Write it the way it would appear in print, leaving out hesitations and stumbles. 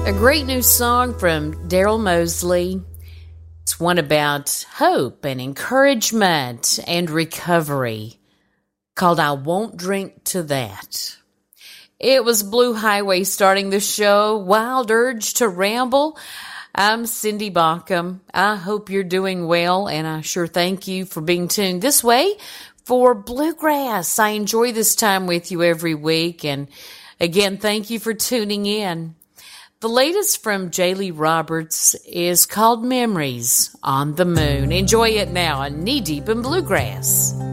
A great new song from Daryl Mosley. It's one about hope and encouragement and recovery, called I Won't Drink to That. It was Blue Highway starting the show. Wild Urge to Ramble. I'm Cindy Baucom. I hope you're doing well, and I sure thank you for being tuned this way for Bluegrass. I enjoy this time with you every week, and again, thank you for tuning in. The latest from Jaylee Roberts is called Memories on the Moon. Enjoy it now on Knee Deep in Bluegrass.